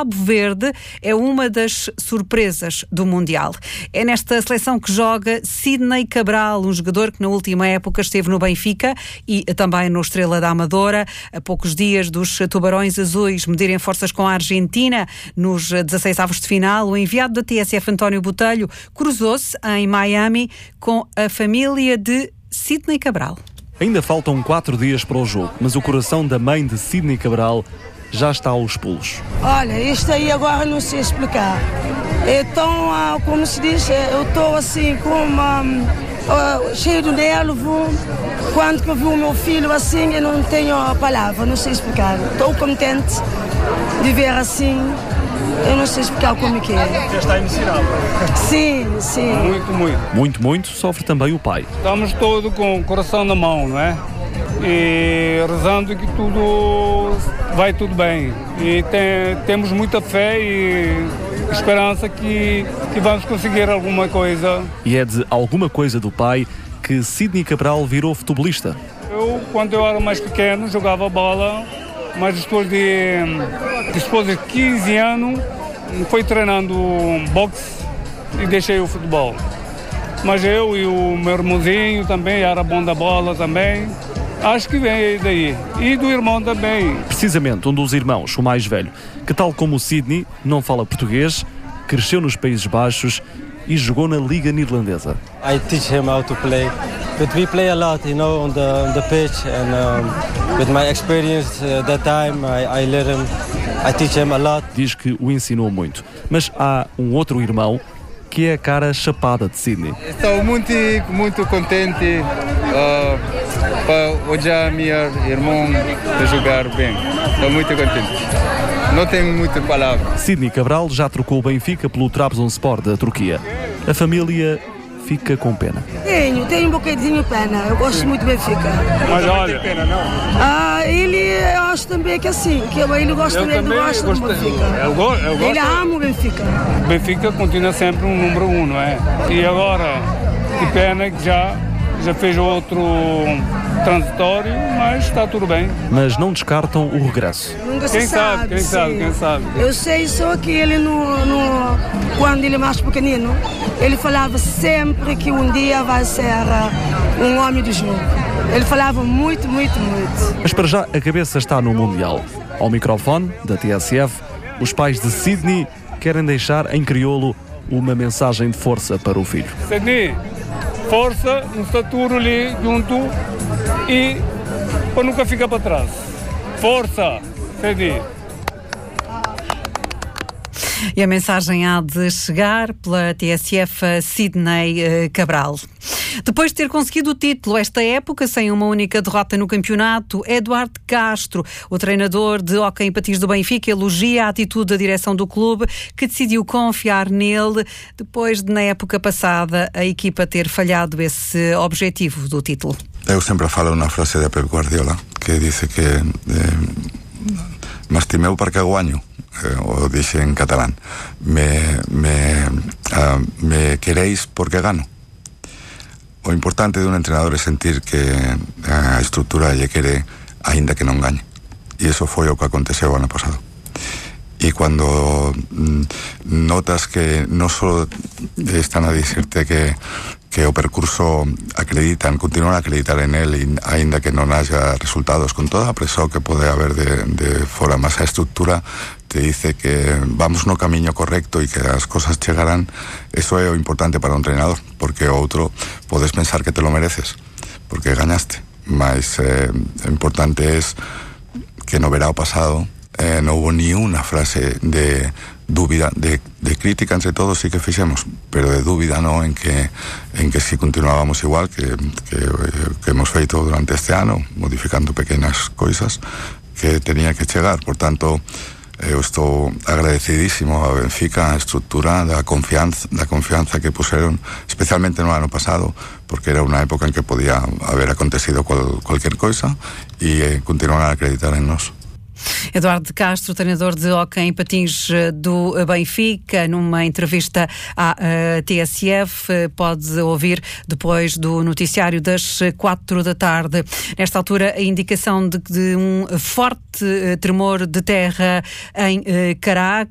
Cabo Verde é uma das surpresas do Mundial. É nesta seleção que joga Sidney Cabral, um jogador que na última época esteve no Benfica e também no Estrela da Amadora. A poucos dias dos Tubarões Azuis medirem forças com a Argentina nos 16avos de final, o enviado da TSF, António Botelho, cruzou-se em Miami com a família de Sidney Cabral. Ainda faltam 4 dias para o jogo, mas o coração da mãe de Sidney Cabral já está aos pulos. Olha, isto aí agora não sei explicar. Então, como se diz, eu estou assim cheio de nervo. Quando eu vi o meu filho assim, eu não tenho a palavra, não sei explicar. Estou contente de ver assim. Eu não sei explicar como é que é. Já está emocionado. Sim, sim. Muito, sofre também o pai. Estamos todos com o coração na mão, não é? E rezando que tudo vai tudo bem. E temos muita fé e esperança que vamos conseguir alguma coisa. E é de alguma coisa do pai que Sidney Cabral virou futebolista. Quando eu era mais pequeno, jogava bola, mas depois de 15 anos, fui treinando boxe e deixei o futebol. Mas eu e o meu irmãozinho também, era bom da bola também. Acho que vem daí. E do irmão também. Precisamente um dos irmãos, o mais velho, que tal como o Sidney, não fala português, cresceu nos Países Baixos e jogou na Liga Neerlandesa. I teach him how to play. But we play a lot, on the pitch, and with my experience that time, I teach him a lot. Diz que o ensinou muito, mas há um outro irmão que é a cara chapada de Sidney. Estou muito contente para olhar meu irmão a jogar bem. Estou muito contente. Não tenho muita palavra. Sidney Cabral já trocou o Benfica pelo Trabzonspor da Turquia. A família fica com pena. Tenho um bocadinho de pena. Eu gosto muito do Benfica. Mas olha, pena não. Eu acho também que assim, que ele gosta mesmo do Benfica. Ele ama o Benfica. O Benfica continua sempre um número 1, não é? E agora, que pena que já fez outro transitório, mas está tudo bem. Mas não descartam o regresso. Nunca Quem se sabe. Eu sei só que ele, quando ele é mais pequenino, ele falava sempre que um dia vai ser um homem do jogo. Ele falava muito. Mas para já a cabeça está no Mundial. Ao microfone da TSF, os pais de Sidney querem deixar em crioulo uma mensagem de força para o filho. Sidney, força, um saturo ali junto e para nunca ficar para trás. Força, Sidney. E a mensagem há de chegar pela TSF a Sidney Cabral. Depois de ter conseguido o título esta época, sem uma única derrota no campeonato, Eduardo Castro, o treinador de hóquei em patins do Benfica, elogia a atitude da direção do clube, que decidiu confiar nele, depois de, na época passada, a equipa ter falhado esse objetivo do título. Eu sempre falo uma frase de Pep Guardiola, que diz que m'estimeu perquè guanyo. O dice en catalán, me queréis porque gano. O importante de un entrenador es sentir que a estrutura lle quere aínda que non gañe, e eso foi o que aconteceu ano pasado. E cuando notas que non só están a dicirte que o percurso continúan a acreditar en él, aínda que non haya resultados, con toda a presión que pode haber de fora, mas a estrutura te dice que vamos no camiño correcto e que as cosas chegarán. Eso é o importante para un entrenador, porque o outro podes pensar que te lo mereces porque gañaste, mas o importante é que no verao pasado non hubo ni unha frase de dúbida, de crítica entre todos, sí que fixemos, pero de dúbida non en que si continuábamos igual que hemos feito durante este ano, modificando pequenas coisas que tenía que chegar. Por tanto, eu estou agradecidísimo a Benfica, a estrutura, da confianza que puseron, especialmente no ano pasado, porque era unha época en que podía haber acontecido cualquier coisa, e continúan a acreditar en nós. Eduardo Castro, treinador de hóquei em patins do Benfica, numa entrevista à TSF, pode ouvir depois do noticiário das 4 da tarde. Nesta altura, a indicação de um forte tremor de terra em Caracas.